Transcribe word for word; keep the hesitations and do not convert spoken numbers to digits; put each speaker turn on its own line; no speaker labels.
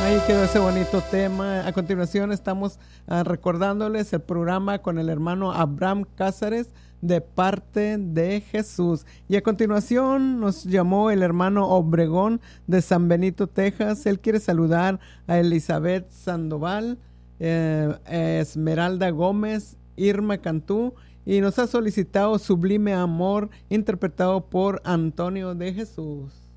Ahí quedó ese bonito tema. A continuación estamos uh, recordándoles el programa con el hermano Abraham Cázares de parte de Jesús. Y a continuación nos llamó el hermano Obregón de San Benito, Texas. Él quiere saludar a Elizabeth Sandoval, eh, Esmeralda Gómez, Irma Cantú, y nos ha solicitado Sublime Amor, interpretado por Antonio de Jesús.